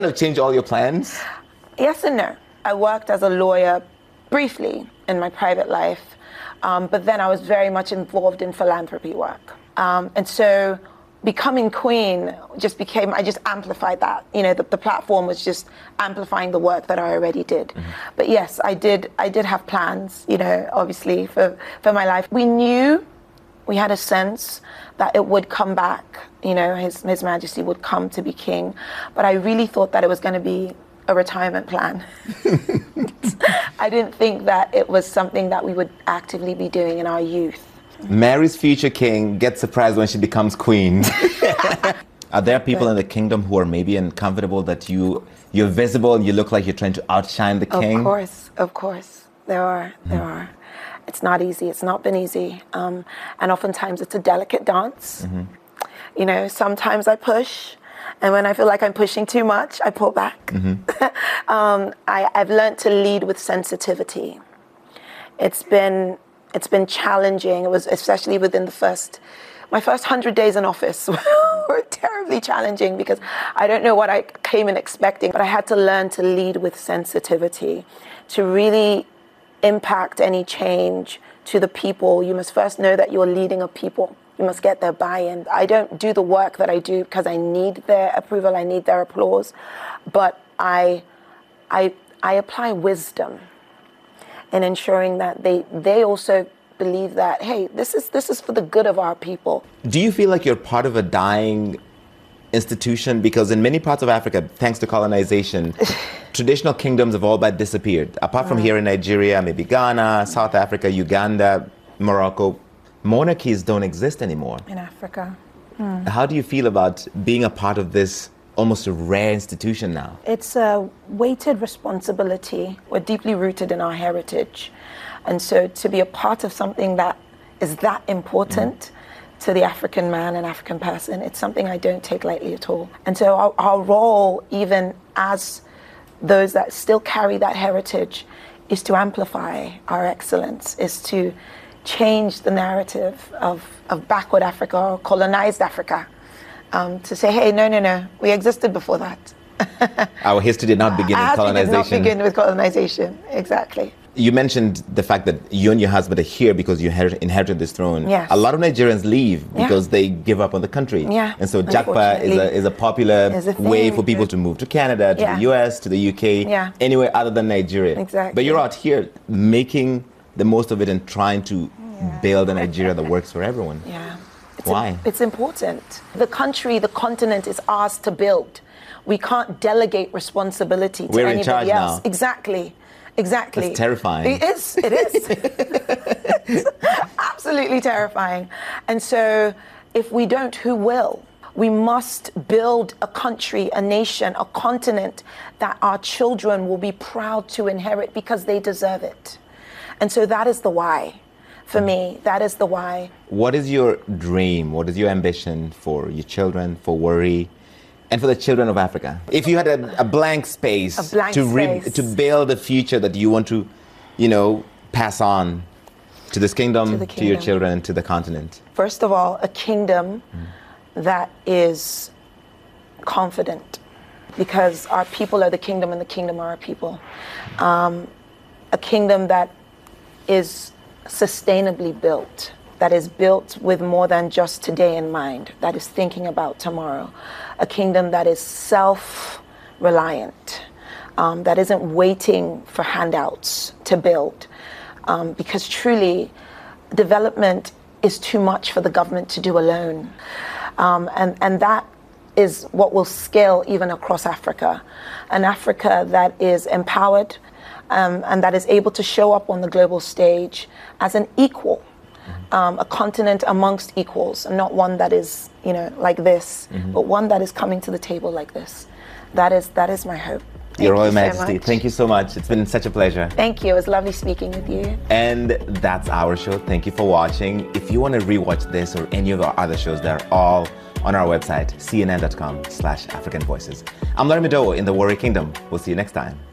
Change all your plans? Yes and no. I worked as a lawyer briefly in my private life, but then I was very much involved in philanthropy work. And so becoming queen I just amplified that. The platform was just amplifying the work that I already did. Mm-hmm. But yes, I did have plans, obviously for my life. We had a sense that it would come back, His Majesty would come to be king. But I really thought that it was going to be a retirement plan. I didn't think that it was something that we would actively be doing in our youth. Mary's future king gets surprised when she becomes queen. Are there people in the kingdom who are maybe uncomfortable that you're visible and you look like you're trying to outshine the king? Of course. There are. It's not easy. It's not been easy. And oftentimes it's a delicate dance. Mm-hmm. Sometimes I push. And when I feel like I'm pushing too much, I pull back. Mm-hmm. I've learned to lead with sensitivity. It's been challenging. It was especially within my first 100 days in office were terribly challenging because I don't know what I came in expecting, but I had to learn to lead with sensitivity. To really impact any change to the people, you must first know that you're leading a people. You must get their buy-in. I don't do the work that I do because I need their approval, I need their applause, but I apply wisdom in ensuring that they also believe that, hey, this is for the good of our people. Do you feel like you're part of a dying institution? Because in many parts of Africa, thanks to colonization, traditional kingdoms have all but disappeared. Apart from here in Nigeria, maybe Ghana, South Africa, Uganda, Morocco, monarchies don't exist anymore. In Africa. How do you feel about being a part of this almost a rare institution now? It's a weighted responsibility. We're deeply rooted in our heritage. And so to be a part of something that is that important to the African man and African person, it's something I don't take lightly at all. And so our role, even as those that still carry that heritage, is to amplify our excellence, is to change the narrative of backward Africa or colonized Africa. To say, hey, no, we existed before that. Our history did not begin with colonization. Did not begin with colonization, exactly. You mentioned the fact that you and your husband are here because you inherited this throne. Yes. A lot of Nigerians leave because they give up on the country. Yeah. And so Japa is a popular way for people to move to Canada, to the US, to the UK, anywhere other than Nigeria. Exactly. But you're out here making the most of it and trying to build a Nigeria that works for everyone. Yeah. Why? It's important. The country, the continent is ours to build. We can't delegate responsibility to anybody else. We're in charge now. Exactly. That's terrifying. It is. It's absolutely terrifying. And so if we don't, who will? We must build a country, a nation, a continent that our children will be proud to inherit because they deserve it. And so that is the why. For me, that is the why. What is your dream? What is your ambition for your children, for Warri, and for the children of Africa? If you had a blank space, to build a future that you want to, pass on to this kingdom, to your children, and to the continent. First of all, a kingdom that is confident, because our people are the kingdom and the kingdom are our people. A kingdom that is sustainably built, that is built with more than just today in mind, that is thinking about tomorrow. A kingdom that is self-reliant, that isn't waiting for handouts to build. Because truly, development is too much for the government to do alone. And that is what will scale even across Africa. An Africa that is empowered, and that is able to show up on the global stage as an equal, a continent amongst equals, and not one that is, like this, but one that is coming to the table like this. That is my hope. Your Royal Majesty, thank you so much. It's been such a pleasure. Thank you. It was lovely speaking with you. And that's our show. Thank you for watching. If you want to rewatch this or any of our other shows, they're all on our website, cnn.com/African Voices. I'm Larry Madowo in the Warri Kingdom. We'll see you next time.